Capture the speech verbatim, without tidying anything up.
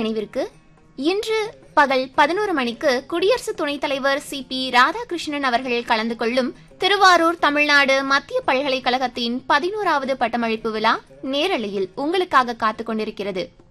நினைவிற்கு இன்று பகல் பதினோரு மணிக்கு குடியரசு துணைத் தலைவர் சி பி ராதாகிருஷ்ணன் அவர்கள் கலந்து கொள்ளும் திருவாரூர் தமிழ்நாடு மத்திய பல்கலைக்கழகத்தின் பதினோராவது பட்டமளிப்பு விழா நேரலையில் உங்களுக்காக காத்துக் கொண்டிருக்கிறது.